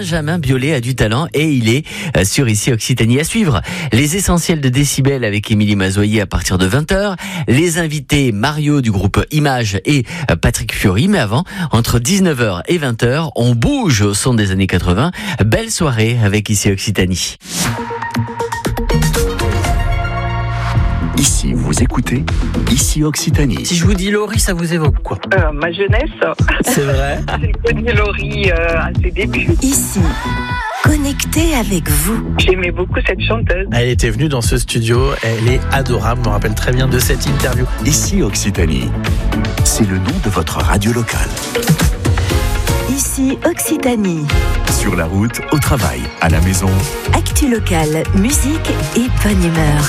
Benjamin Biolay a du talent et il est sur Ici Occitanie. À suivre, les essentiels de Décibel avec Émilie Mazoyer à partir de 20h. Les invités Mario du groupe Image et Patrick Fiori. Mais avant, entre 19h et 20h, on bouge au son des années 80. Belle soirée avec Ici Occitanie. Ici, vous écoutez Ici Occitanie. Si je vous dis Laurie, ça vous évoque quoi? Ma jeunesse. C'est vrai? J'ai connu Laurie à ses débuts. Ici, connecté avec vous. J'aimais beaucoup cette chanteuse. Elle était venue dans ce studio, elle est adorable, je me rappelle très bien de cette interview. Ici Occitanie, c'est le nom de votre radio locale. Ici Occitanie. Sur la route, au travail, à la maison. Actu locale, musique et bonne humeur.